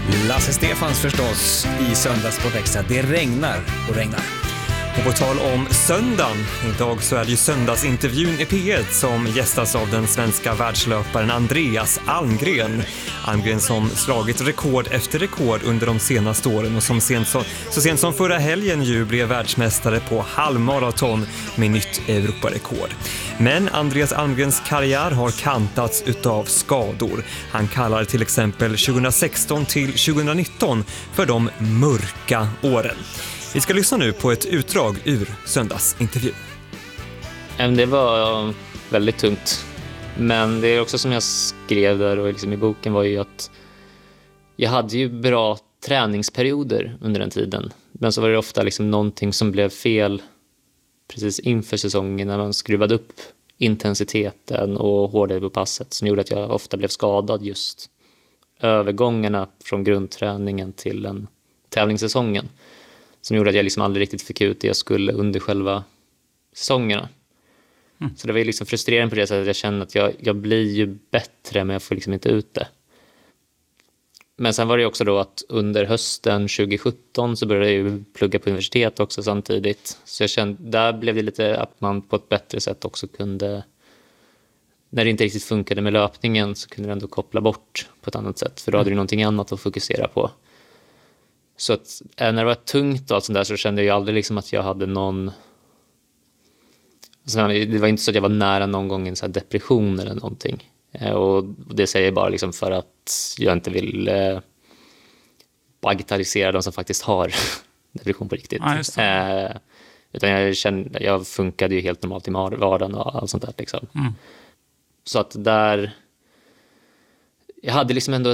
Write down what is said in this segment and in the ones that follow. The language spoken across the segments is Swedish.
Lasse Stefans förstås i söndags på Växjö. Det regnar och regnar. Och på tal om söndagen, idag så är det ju söndagsintervjun i P1 som gästas av den svenska världslöparen Andreas Almgren. Almgren som slagit rekord efter rekord under de senaste åren och som så sent som förra helgen ju blev världsmästare på halvmaraton med nytt Europarekord. Men Andreas Almgrens karriär har kantats utav skador. Han kallar till exempel 2016 till 2019 för de mörka åren. Vi ska lyssna nu på ett utdrag ur söndagsintervjun. Det var väldigt tungt. Men det är också som jag skrev där och liksom i boken var ju att jag hade ju bra träningsperioder under den tiden. Men så var det ofta liksom någonting som blev fel precis inför säsongen när man skruvade upp intensiteten och hårdare på passet som gjorde att jag ofta blev skadad just övergångarna från grundträningen till den tävlingssäsongen. Som gjorde att jag liksom aldrig riktigt fick ut det jag skulle under själva säsongerna. Så det var liksom frustrerande på det sättet att jag kände att jag blir ju bättre men jag får liksom inte ut det. Men sen var det också då att under hösten 2017 så började jag ju plugga på universitet också samtidigt. Så jag kände, där blev det lite att man på ett bättre sätt också kunde, när det inte riktigt funkade med löpningen så kunde det ändå koppla bort på ett annat sätt. För då hade du någonting annat att fokusera på. Så att när det var tungt och allt sånt där så kände jag ju aldrig liksom att jag hade någon... Alltså, det var inte så att jag var nära någon gång en så här depression eller någonting. Och det säger jag bara liksom för att jag inte vill bagatellisera de som faktiskt har depression på riktigt. Ja, utan jag funkade ju helt normalt i vardagen och allt sånt där liksom. Så att där... Jag hade liksom ändå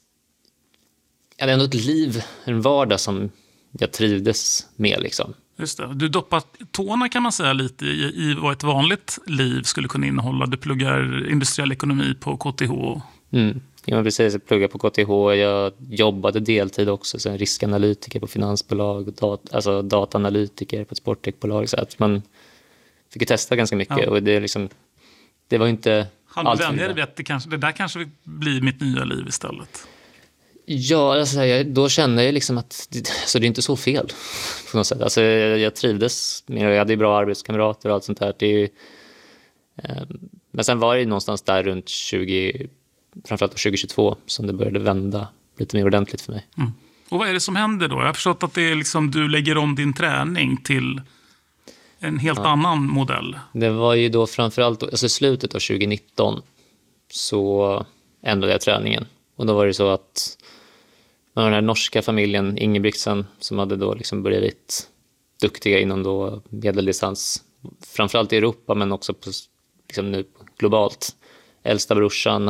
ett liv, en vardag som jag trivdes med liksom. Just det. Du doppar tårna kan man säga lite i vad ett vanligt liv skulle kunna innehålla. Du pluggar industriell ekonomi på KTH. Ja, precis. Jag pluggade på KTH. Jag jobbade deltid också. Så en riskanalytiker på finansbolag. Alltså dataanalytiker på ett sporttechbolag. Så att man fick testa ganska mycket. Ja. Och det var inte allt. Det där kanske blir mitt nya liv istället. Ja, alltså, då kände jag liksom att så det är inte så fel på något sätt. Alltså, jag trivdes med, jag hade ju bra arbetskamrater och allt sånt där. Men sen var det någonstans där runt framförallt 2022 som det började vända lite mer ordentligt för mig. Och vad är det som händer då? Jag har förstått att det är liksom, du lägger om din träning till en helt annan modell. Det var ju då framförallt alltså slutet av 2019 så ändrade jag träningen. Och då var det så att den här norska familjen Ingebrigtsen som hade då liksom börjat duktiga inom då medeldistans, framförallt i Europa men också på, liksom nu globalt. Äldsta brorsan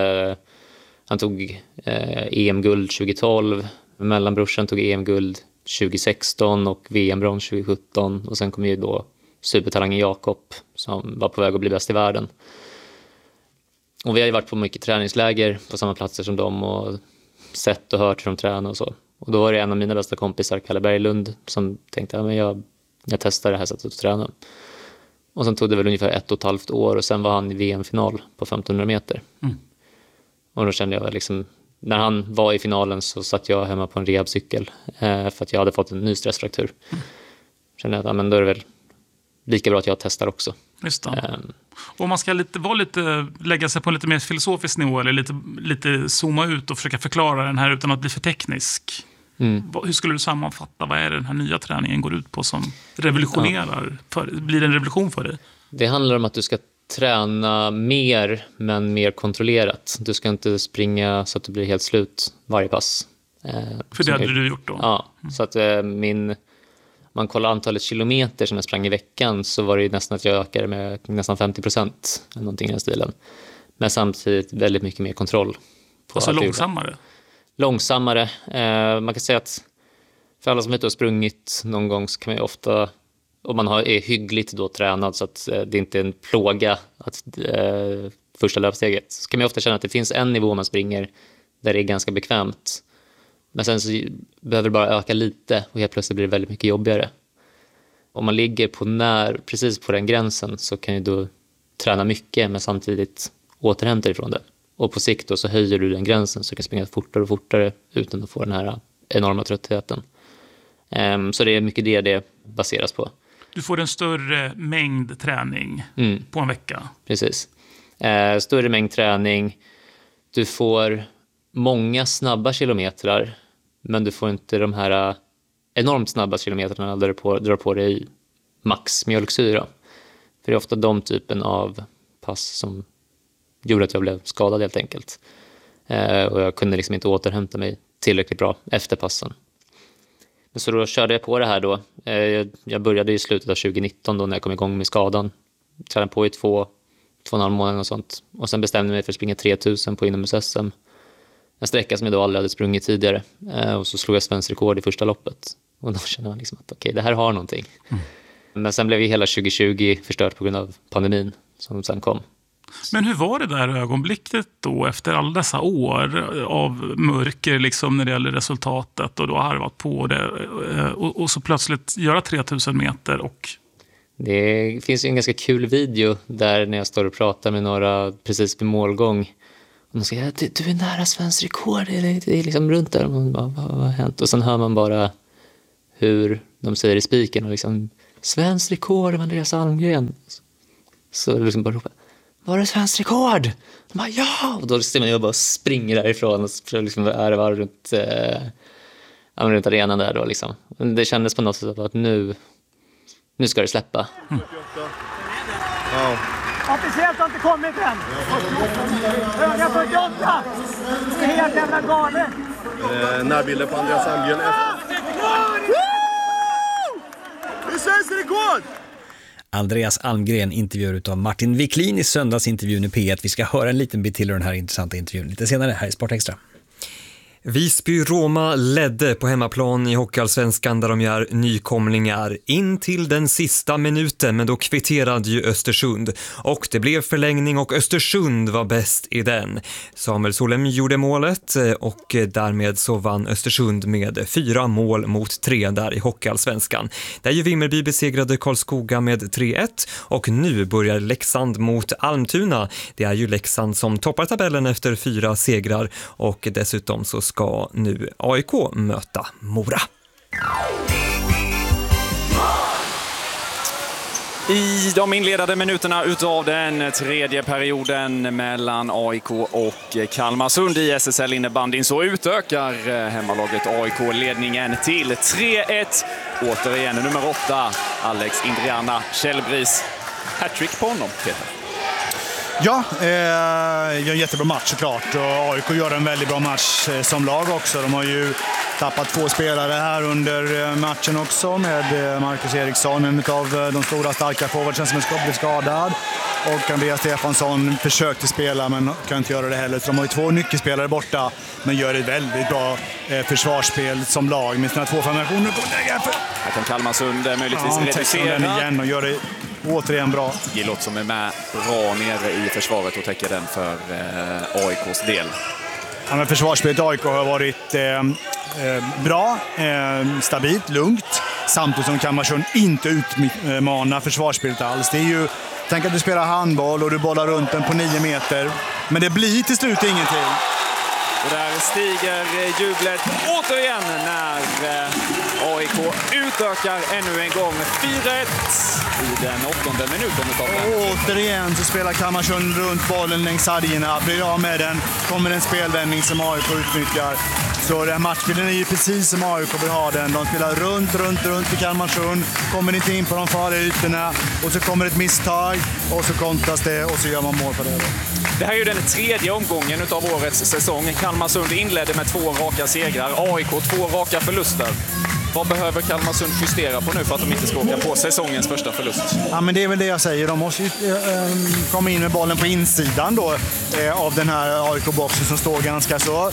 han tog EM-guld 2012, mellanbrorsan tog EM-guld 2016 och VM-brons 2017 och sen kom ju då supertalangen Jakob som var på väg att bli bäst i världen. Och vi har ju varit på mycket träningsläger på samma platser som dem och sett och hört hur de tränar och så. Och då var det en av mina bästa kompisar, Kalle Berglund, som tänkte att jag testar det här sättet att träna. Och sen tog det väl ungefär 1,5 år och sen var han i VM-final på 1500 meter. Och då kände jag liksom, när han var i finalen så satt jag hemma på en rehabcykel för att jag hade fått en ny stressfraktur. Kände att men då är det väl lika bra att jag testar också. Just det. Och man ska lägga sig på en lite mer filosofisk nivå eller lite zooma ut och försöka förklara den här utan att bli för teknisk. Hur skulle du sammanfatta vad är det den här nya träningen går ut på som revolutionerar? Blir det en revolution för dig? Det handlar om att du ska träna mer men mer kontrollerat. Du ska inte springa så att du blir helt slut varje pass. För det hade du gjort då? Ja, så att man kollar antalet kilometer som jag sprang i veckan så var det ju nästan att jag ökade med nästan 50% eller någonting i den stilen. Men samtidigt väldigt mycket mer kontroll. Alltså långsammare? Långsammare. Man kan säga att för alla som inte har sprungit någon gång så kan man ju ofta, om man är hyggligt då tränad så att det inte är en plåga att första löpsteget, så kan man ofta känna att det finns en nivå man springer där det är ganska bekvämt. Men sen så behöver det bara öka lite och helt plötsligt blir det väldigt mycket jobbigare. Om man ligger precis på den gränsen så kan ju då träna mycket men samtidigt återhämta ifrån det. Och på sikt då så höjer du den gränsen så du kan springa fortare och fortare utan att få den här enorma tröttheten. Så det är mycket det baseras på. Du får en större mängd träning på en vecka. Precis. Större mängd träning. Du får många snabba kilometrar, men du får inte de här enormt snabba kilometrarna där du drar på dig max mjölksyra. För det är ofta de typen av pass som gjorde att jag blev skadad helt enkelt. Och jag kunde liksom inte återhämta mig tillräckligt bra efter passen. Så då körde jag på det här då. Jag började i slutet av 2019 då när jag kom igång med skadan. Tränade på i 2,5 månader och sånt. Och sen bestämde jag mig för att springa 3000 på inomhus-SM. En sträcka som jag då aldrig hade sprungit tidigare. Och så slog jag svensk rekord i första loppet. Och då kände man liksom att okej, det här har någonting. Men sen blev ju hela 2020 förstört på grund av pandemin som sen kom. Men hur var det där ögonblicket då efter alla dessa år av mörker liksom när det gäller resultatet och du har harvat på det och så plötsligt göra 3000 meter och... Det finns ju en ganska kul video där när jag står och pratar med några precis vid målgång och de säger du är nära svensk rekord, det är liksom runt där och man bara, vad har hänt? Och sen hör man bara hur de säger i spiken och liksom svensk rekord av Andreas Almgren. Så liksom bara ropar, var det svensk rekord? De bara, ja! Och då ser man ju bara springer därifrån och liksom är runt arenan där då liksom. Men det kändes på något sätt att nu ska det släppa. Wow. Officiellt har inte kommit än. Höga 48! Det är helt jävla galet. Närbilden på Andreas Almgren. Det sägs rekord! Andreas Almgren intervjuar utav Martin Wiklin i söndagsintervjun i P1. Vi ska höra en liten bit till av den här intressanta intervjun lite senare här i Sportextra. Visby-Roma ledde på hemmaplan i Hockeyallsvenskan där de gör nykomlingar in till den sista minuten, men då kvitterade ju Östersund och det blev förlängning och Östersund var bäst i den. Samuel Solem gjorde målet och därmed så vann Östersund med 4-3 där i Hockeyallsvenskan. Där ju Vimmerby besegrade Karlskoga med 3-1 och nu börjar Leksand mot Almtuna. Det är ju Leksand som toppar tabellen efter 4 segrar och dessutom så ska nu AIK möta Mora. I de inledande minuterna utav den tredje perioden mellan AIK och Kalmarsund i SSL innebandyn så utökar hemmalaget AIK ledningen till 3-1. Återigen nummer 8, Alex Indriana Kjellbris. Hattrick på honom, Peter. Ja, gör en jättebra match såklart och AIK gör en väldigt bra match som lag också. De har ju tappat 2 spelare här under matchen också med Marcus Eriksson, en av de stora starka forwardsen som blev skadad. Och Andreas Stefansson försökte spela men kan inte göra det heller. Så de har ju 2 nyckelspelare borta men gör ett väldigt bra försvarsspel som lag med sina 2 formationer. Här kan Kalmarsund möjligtvis reducera den igen och gör det återigen bra. Gillot som är med bra nere i försvaret och täcker den för AIKs del. Ja, men försvarsspelet AIK har varit bra, stabilt, lugnt. Samtidigt som Kalmarsund inte utmanar försvarsspelet alls. Det är ju, tänk att du spelar handboll och du bollar runt den på 9 meter. Men det blir till slut ingenting. Och där stiger jublet återigen när AIK utökar ännu en gång 4-1 i den 8:e minuten utav den. Återigen så spelar Kalmarsund runt bollen längs sargerna, blir av med den, kommer en spelvändning som AIK utnyttjar. Så den här matchbilden är ju precis som AIK vill ha den. De spelar runt i Kalmarsund, kommer inte in på de farliga ytorna och så kommer ett misstag och så kontras det och så gör man mål på det. Det här är ju den 3:e omgången utav årets säsong. Kalmarsund inledde med 2 raka segrar, AIK 2 raka förluster. Vad behöver Kalmarsund justera på nu för att de inte ska åka på säsongens första förlust? Ja, men det är väl det jag säger. De måste ju komma in med bollen på insidan då, av den här AIK-boxen som står ganska så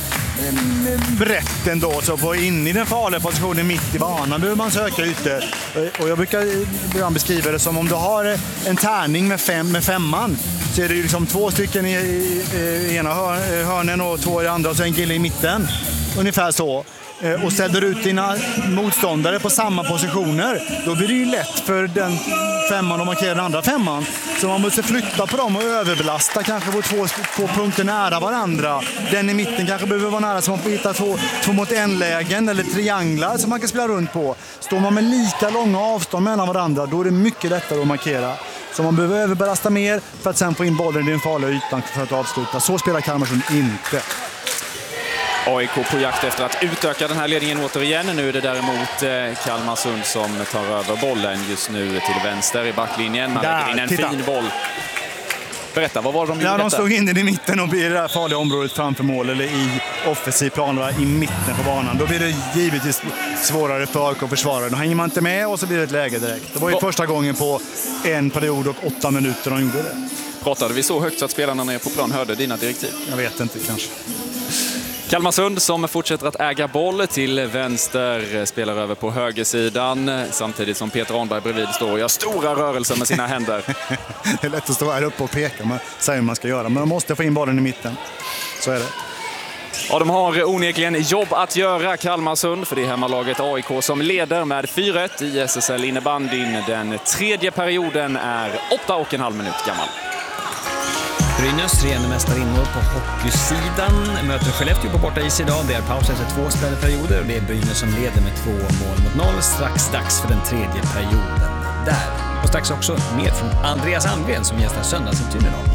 brett ändå. Så på in i den farliga positionen mitt i banan behöver man söka ute. Och jag brukar ibland beskriva det som om du har en tärning med 5-man. Så är det ju liksom 2 stycken i ena hörnen och 2 i andra och så en kille i mitten. Ungefär så. och ställer ut dina motståndare på samma positioner, då blir det ju lätt för den femman och markera den andra femman. Så man måste flytta på dem och överbelasta, kanske på två punkter nära varandra. Den i mitten kanske behöver vara nära, så man får hitta två mot en-lägen eller trianglar som man kan spela runt på. Står man med lika långa avstånd mellan varandra, då är det mycket lättare att markera. Så man behöver överbelasta mer för att sen få in bollen i den farliga ytan för att avsluta. Så spelar Kalmarsund inte. AIK på jakt efter att utöka den här ledningen återigen. Nu är det däremot Kalmarsund som tar över bollen just nu till vänster i backlinjen. Man lägger in en fin boll. Berätta, vad var de gjorde? De slog in den i mitten och blir i det här farliga området framför mål eller i offensiv plan i mitten på banan. Då blir det givetvis svårare för AIK att försvara. Då hänger man inte med och så blir det ett läge direkt. Det var ju första gången på en period och 8 minuter de gjorde det. Pratade vi så högt så att spelarna nere på plan hörde dina direktiv? Jag vet inte, kanske. Kalmarsund som fortsätter att äga boll till vänster, spelar över på högersidan samtidigt som Peter Arnberg bredvid står och gör stora rörelser med sina händer. Det är lätt att stå här uppe och peka, man säger hur man ska göra, men de måste få in bollen i mitten. Så är det. Ja, de har onekligen jobb att göra, Kalmarsund, för det är hemmalaget AIK som leder med 4-1 i SSL innebandyn. Den tredje perioden är 8,5 minuter gammal. Brynäs, regerande mästarinnor på hockeysidan, möter Skellefteå på bortais idag. Det är paus efter 2 spelade perioder och det är Brynäs som leder med 2-0. Strax dags för den tredje perioden där. Och strax också mer från Andreas Almgren som gästar söndagsintervjun idag.